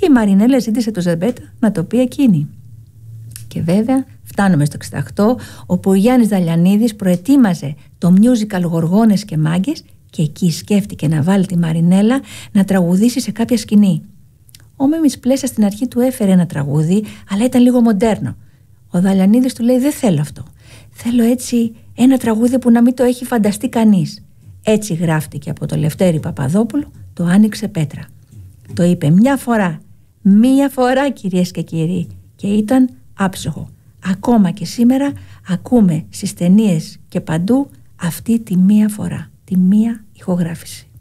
και η Μαρινέλα ζήτησε το Ζεμπέτα να το πει εκείνη. Και βέβαια φτάνουμε στο 68, όπου ο Γιάννης Δαλιανίδης προετοίμαζε το musical Γοργόνες και Μάγκες και εκεί σκέφτηκε να βάλει τη Μαρινέλα να τραγουδήσει σε κάποια σκηνή. Ο Μίμης Πλέσσα στην αρχή του έφερε ένα τραγούδι, αλλά ήταν λίγο μοντέρνο. Ο Δαλιανίδης του λέει: δεν θέλω αυτό. Θέλω έτσι ένα τραγούδι που να μην το έχει φανταστεί κανείς. Έτσι γράφτηκε από το Λευτέρη Παπαδόπουλο το Άνοιξε Πέτρα. Το είπε μία φορά κυρίες και κύριοι, και ήταν άψογο. Ακόμα και σήμερα ακούμε στις ταινίες και παντού αυτή τη μία φορά, τη μία ηχογράφηση.